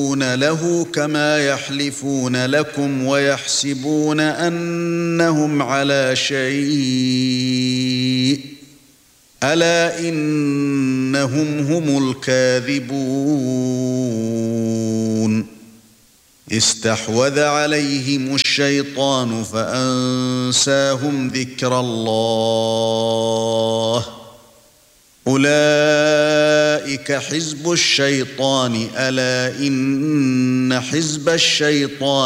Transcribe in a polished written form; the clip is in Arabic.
له كما يحلفون لكم ويحسبون أنهم على شيء ألا إنهم هم الكاذبون استحوذ عليهم الشيطان فأنساهم ذكر الله أولئك حزب الشيطان ألا إن حزب الشيطان